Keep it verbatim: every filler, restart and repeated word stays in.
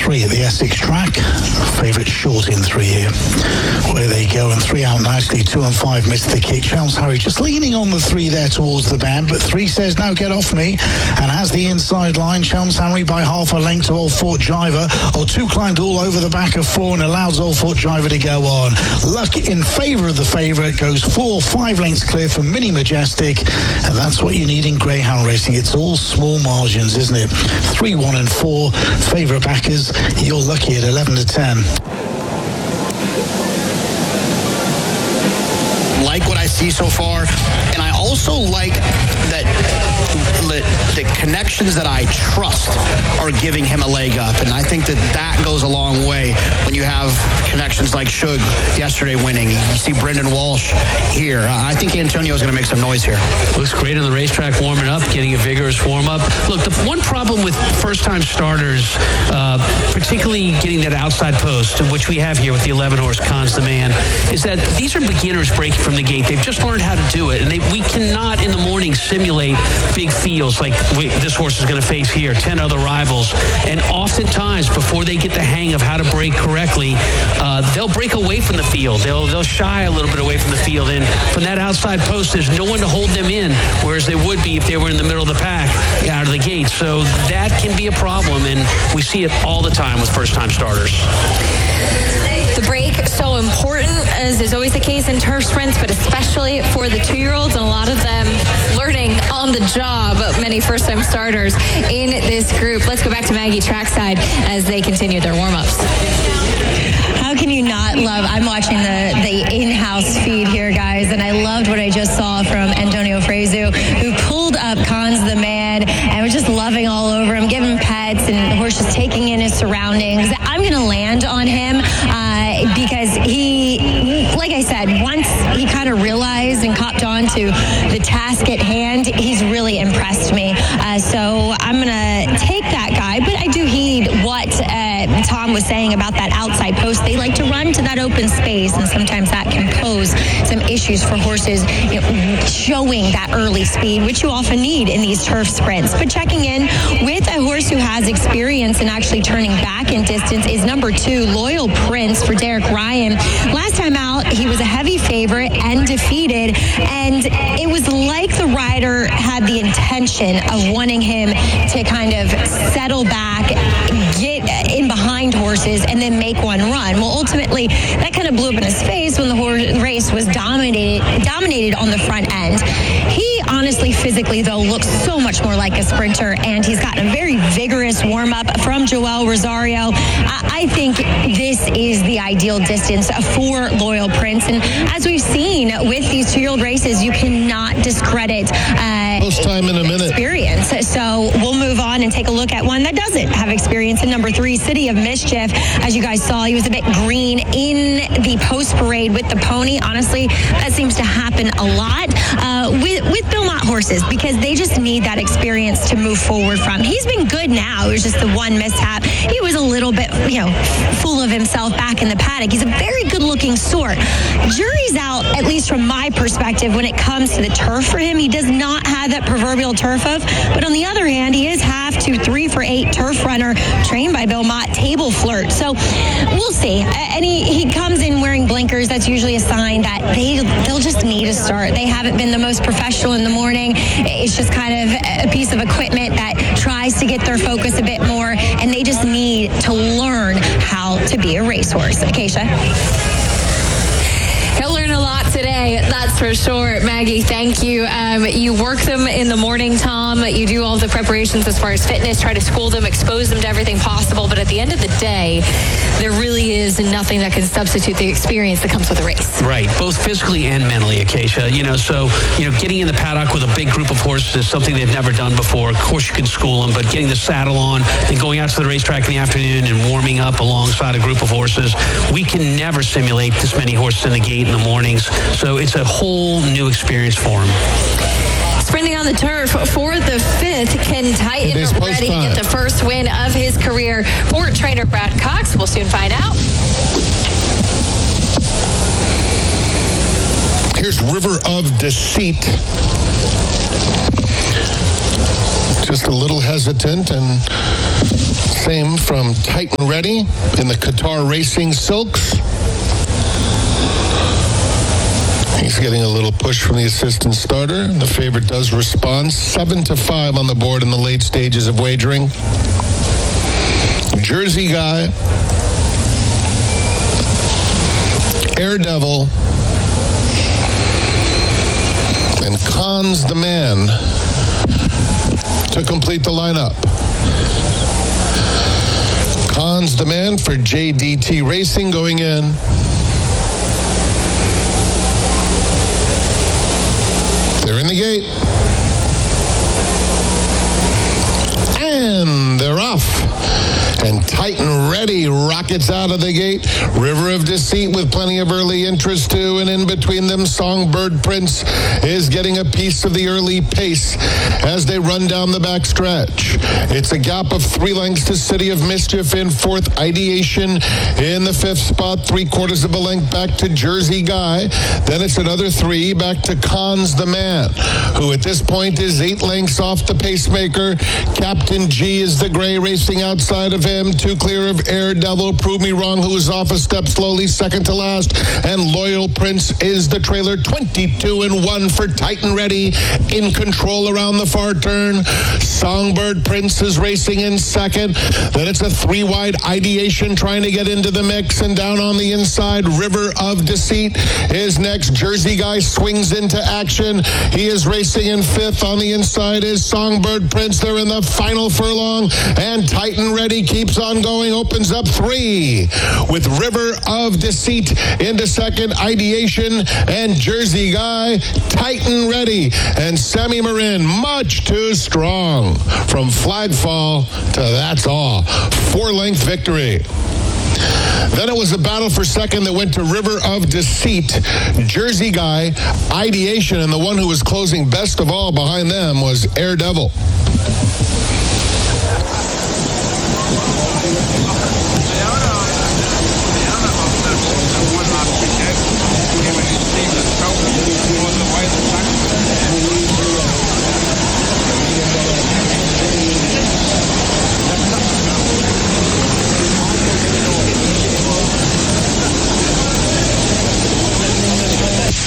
three at the Essex track. Favourite short in three here. Where they go, and three out nicely. Two and five missed the kick. Charles Harry just leaning on the three there towards the band, but three says, no, get off me, and has the inside line. Charles Harry by half a length to Old Fort Driver, or two climbed all over the back of four and allows Old Fort Driver to go on. Luck in favour of the favourite, goes four, five lengths clear from Mini Majestic, and that's what you need in greyhound racing. It's all small margins, isn't it? Three, one and four, favourite backers, you're lucky at eleven to ten. Like what I see so far, and I also like that the, the connections that I trust are giving him a leg up, and I think that that goes a long way when you have connections like Shug yesterday winning. You see Brendan Walsh here. I think Antonio is going to make some noise here. Looks great on the racetrack, warming up, getting a vigorous warm-up. Look, the one problem with first-time starters, uh, particularly getting that outside post, which we have here with the eleven-horse Cons the Man, is that these are beginners breaking from the gate. They've just learned how to do it, and they, we cannot in the morning simulate big fields like we, this horse is going to face here, ten other rivals, and oftentimes before they get the hang of how to break correctly, uh, they'll break away from the field. They'll they'll shy a little bit away from the field, and from that outside post, there's no one to hold them in, whereas they would be if they were in the middle of the pack out of the gate. So that can be a problem, and we see it all the time with first-time starters. The break, so important, as is always the case in turf sprints, but especially for the two-year-olds, and a lot of them learning on the job, many first-time starters in this group. Let's go back to Maggie trackside as they continue their warm-ups. How can you not love, I'm watching the, the in-house feed here, guys, and I loved what I just saw from Antonio Fresu, who pulled up Cons the Man and was just loving all over him, giving pets, and the horse just taking in his surroundings. I'm going to land on him uh, because he, like I said, once he kind of realized and copped on to the task at hand, he's really impressed me. Uh, so I'm going to take that guy, but I do heed what uh, Tom was saying about that outside post. They like to run to that open space, and sometimes that can pose some issues for horses, you know, showing that early speed, which you often need in these turf sprints. But checking in with a horse who has experience in actually turning back in distance is number two, Loyal Prince for Derek Ryan. Last time out, he was a heavy favorite and defeated, and it was like the rider had the intention of wanting him to kind of settle back, get in behind horses, and then make one run. Well, ultimately, that kind of blew up in his face when the horse race was dominated dominated on the front end. He honestly, physically, though, looks so much more like a sprinter, and he's gotten a very vigorous warm-up from Joel Rosario. I, I think this is the ideal distance for Loyal Prince, and as we've seen with these two-year-old races, you cannot discredit uh, Post time in a minute. experience. So we'll move on and take a look at one that doesn't have experience in number three, City of Mischief. As you guys saw, he was a bit green in the post parade with the pony. Honestly, that seems to happen a lot uh, with, with Bill Mott horses, because they just need that experience to move forward from. He's been good now. It was just the one mishap. He was a little bit, you know, full of himself back in the paddock. He's a very good-looking sort. Jury's out, at least from my perspective, when it comes to the turf for him. He does not have that proverbial turf of, but on the other hand, he is half to three for eight turf runner trained by Bill Mott, Table Flirt. So we'll see. And he, he comes in wearing blinkers. That's usually a sign that they, they'll just need a start. They haven't been the most professional in the morning. It's just kind of a piece of equipment that tries to get their focus a bit more, and they just need to learn how to be a racehorse. Acacia. He'll learn a lot today, that's for sure. Maggie, thank you. Um, you work them in the morning, Tom. You do all the preparations as far as fitness, try to school them, expose them to everything possible. But at the end of the day, there really is nothing that can substitute the experience that comes with a race. Right, both physically and mentally, Acacia. You know, so, you know, getting in the paddock with a big group of horses is something they've never done before. Of course, you can school them, but getting the saddle on and going out to the racetrack in the afternoon and warming up alongside a group of horses, we can never simulate this many horses in the gate in the mornings. So it's a whole new experience for them. Sprinting on the turf for the fifth, Ken Titan ready to get the first win of his career for trainer Brad Cox. We'll soon find out. Here's River of Deceit. Just a little hesitant and same from Titan Ready in the Qatar Racing Silks. He's getting a little push from the assistant starter. The favorite does respond. Seven to five on the board in the late stages of wagering. Jersey Guy, Air Devil, and Cons the Man to complete the lineup. Cons the Man for J D T Racing going in. They're in the gate. And they're off. And Titan Ready rockets out of the gate. River of Deceit with plenty of early interest too. And in between them, Songbird Prince is getting a piece of the early pace as they run down the back stretch. It's a gap of three lengths to City of Mischief in fourth. Ideation in the fifth spot. Three quarters of a length back to Jersey Guy. Then it's another three back to Cons the Man, who at this point is eight lengths off the pacemaker. Captain G is the gray racing outside of him. Two clear of Air Devil. Prove Me Wrong, who is off a step slowly, second to last. And Loyal Prince is the trailer. twenty-two and one for Titan Ready, in control around the far turn. Songbird Prince is racing in second. Then it's a three-wide Ideation trying to get into the mix, and down on the inside, River of Deceit is next. Jersey Guy swings into action. He is racing in fifth. On the inside is Songbird Prince. They're in the final furlong, and Titan Ready keeps on going, opens up three with River of Deceit into second. Ideation and Jersey Guy. Titan Ready and Semi Marin, much too strong from Flagfall to That's All. Four-length victory. Then it was a battle for second that went to River of Deceit, Jersey Guy, Ideation, and the one who was closing best of all behind them was Air Devil. No, no.